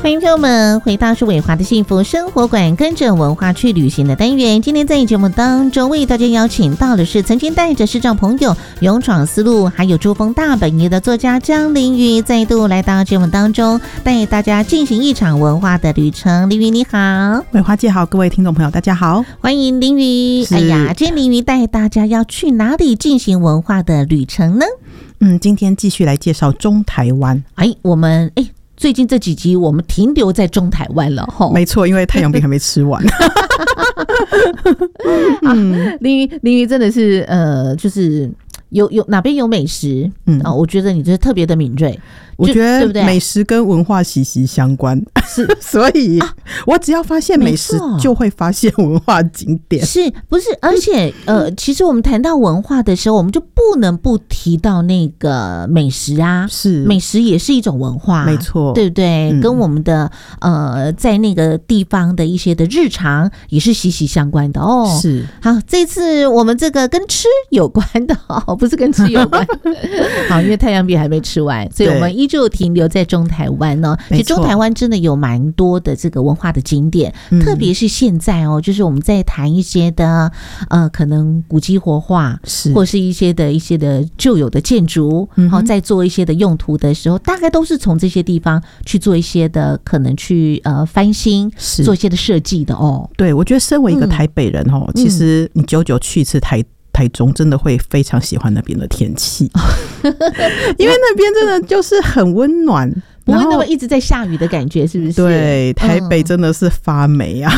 欢迎朋友们回到是伟华的幸福生活馆，跟着文化去旅行的单元。今天在节目当中为大家邀请到的是曾经带着视障朋友勇闯丝路还有珠峰大本营的作家张凌云，再度来到节目当中带大家进行一场文化的旅程。凌云你好。 伟华姐好，各位听众朋友大家好， 欢迎凌云。哎呀，今天凌云带大家要去哪里进行文化的旅程呢？ 今天继续来介绍中台湾。 我们最近这几集我们停留在中台湾了齁。 没错，因为太阳饼还没吃完。 凌云真的是就是有哪边有美食，我觉得你就是特别的敏锐。 我觉得美食跟文化息息相关，是，所以我只要发现美食，就会发现文化景点， 是不是？而且其实我们谈到文化的时候，我们就不能不提到那个美食啊， 是，美食也是一种文化， 没错， 对不对？跟我们的在那个地方的一些的日常也是息息相关的哦。是，好，这次我们这个跟吃有关的不是跟吃有关，好，因为太阳饼还没吃完，所以我们依旧停留在中台湾哦。其实中台湾真的有蛮多的这个文化的景点，特别是现在就是我们在谈一些的可能古迹活化，或是一些的旧有的建筑，在做一些的用途的时候，大概都是从这些地方去做一些的可能去翻新，做一些的设计的哦。 对，我觉得身为一个台北人其实你久久去一次台中，真的会非常喜欢那边的天气，因为那边真的就是很温暖， 不会那么一直在下雨的感觉，是不是？ 对，台北真的是发霉啊。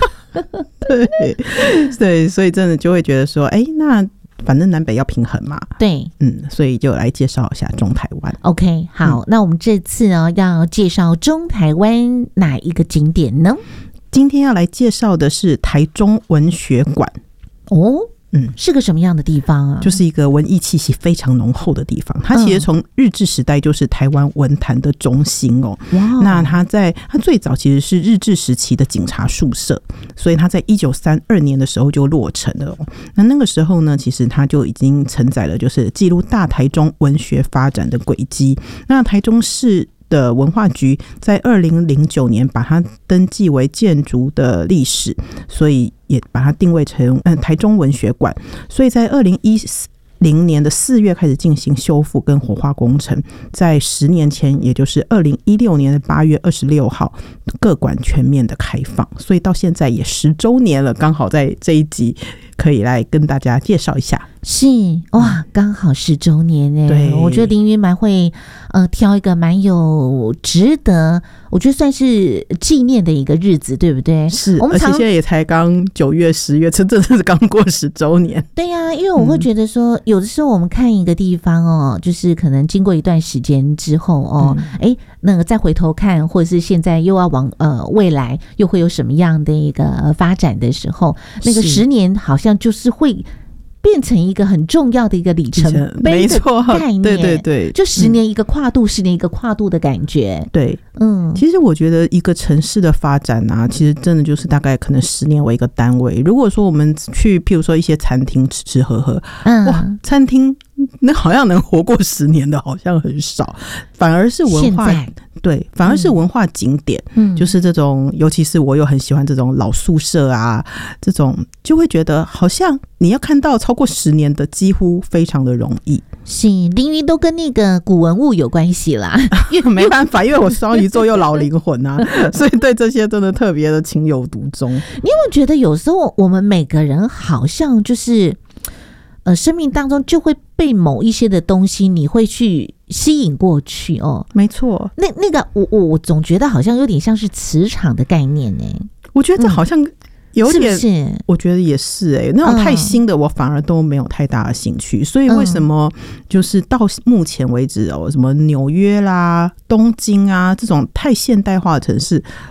对，所以真的就会觉得说，那反正南北要平衡嘛。 对， 所以就来介绍一下中台湾。 OK， 好，那我们这次要介绍中台湾哪一个景点呢？ 今天要来介绍的是台中文学馆。是个什么样的地方啊？就是一个文艺气息非常浓厚的地方。它其实从日治时代就是台湾文坛的中心哦。那它最早其实是日治时期的警察宿舍，所以它在1932年的时候就落成了。那个时候呢，其实它就已经承载了就是记录大台中文学发展的轨迹。那台中市的文化局在2009年把它登记为建筑的历史，所以也把它定位成台中文学馆。所以在2010年的4月开始进行修复跟活化工程，在10年前，也就是2016年的8月26号，各馆全面的开放，所以到现在也10周年了，刚好在这一集可以来跟大家介绍一下。 是哇，刚好10周年耶。 对， 我觉得凌云蛮会挑一个蛮有值得，我觉得算是纪念的一个日子，对不对？ 是，而且现在也才刚9月10月，真的是刚过10周年。 对呀，因为我会觉得说，有的时候我们看一个地方就是可能经过一段时间之后那个再回头看，或者是现在又要往未来又会有什么样的一个发展的时候，那个10年好像就是会变成一个很重要的一个里程碑的概念。 对对对， 就10年一个跨度，10年一个跨度的感觉。 对，其实我觉得一个城市的发展啊，其实真的就是大概可能10年为一个单位。如果说我们去譬如说一些餐厅吃吃喝喝，哇，餐厅那好像能活过10年的好像很少，反而是文化，对，反而是文化景点，就是这种，尤其是我又很喜欢这种老宿舍啊，这种就会觉得好像你要看到超过10年的几乎非常的容易。 是，凌云都跟那个古文物有关系啦， 因为没办法，因为我双鱼座又老灵魂啊，所以对这些真的特别的情有独钟。你有没有觉得有时候我们每个人好像就是生命当中就会被某一些的东西你会去吸引过去哦？ 没错， 那个我总觉得好像有点像是磁场的概念呢。 我觉得这好像有点， 是不是？ 我觉得也是那种太新的我反而都没有太大的兴趣。所以为什么就是到目前为止什么纽约啦、东京啊这种太现代化的城市，